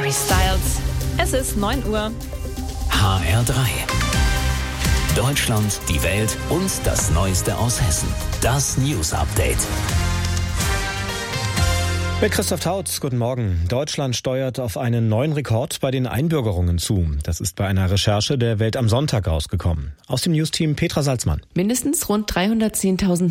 Harry Styles. Es ist 9 Uhr. HR3. Deutschland, die Welt und das Neueste aus Hessen. Das News Update. Mit Christoph Tautz, guten Morgen. Deutschland steuert auf einen neuen Rekord bei den Einbürgerungen zu. Das ist bei einer Recherche der Welt am Sonntag rausgekommen. Aus dem Newsteam Petra Salzmann. Mindestens rund 310.000